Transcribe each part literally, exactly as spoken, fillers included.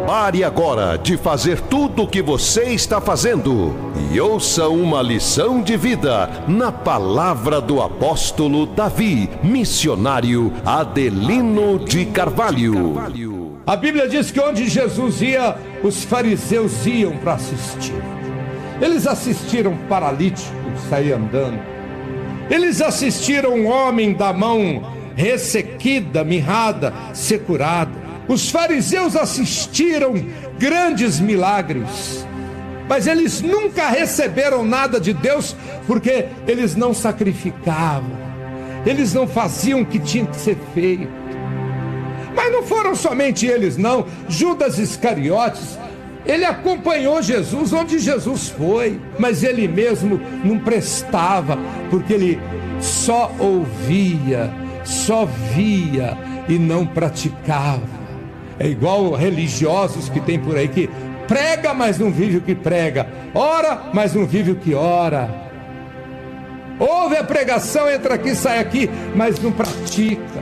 Pare agora de fazer tudo o que você está fazendo e ouça uma lição de vida na palavra do apóstolo Davi, missionário Adelino de Carvalho. A Bíblia diz que onde Jesus ia, os fariseus iam para assistir. Eles assistiram um paralítico sair andando. Eles assistiram um homem da mão ressequida, mirrada, ser curado. Os fariseus assistiram grandes milagres, mas eles nunca receberam nada de Deus, porque eles não sacrificavam, eles não faziam o que tinha que ser feito. Mas não foram somente eles não. Judas Iscariotes, ele acompanhou Jesus onde Jesus foi, mas ele mesmo não prestava, porque ele só ouvia, só via e não praticava. É igual religiosos que tem por aí, que prega, mas não vive o que prega, ora, mas não vive o que ora. Ouve a pregação, entra aqui, sai aqui, mas não pratica.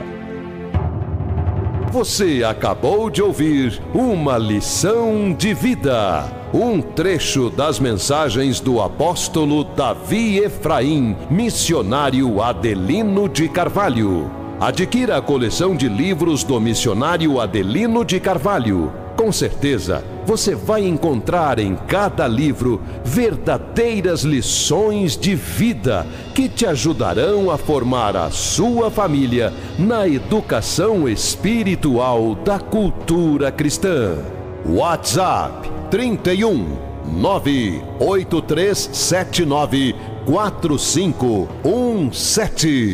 Você acabou de ouvir uma lição de vida, um trecho das mensagens do apóstolo Davi Efraim, missionário Adelino de Carvalho. Adquira a coleção de livros do missionário Adelino de Carvalho. Com certeza, você vai encontrar em cada livro verdadeiras lições de vida que te ajudarão a formar a sua família na educação espiritual da cultura cristã. WhatsApp trinta e um, nove oito três sete nove quatro cinco um sete.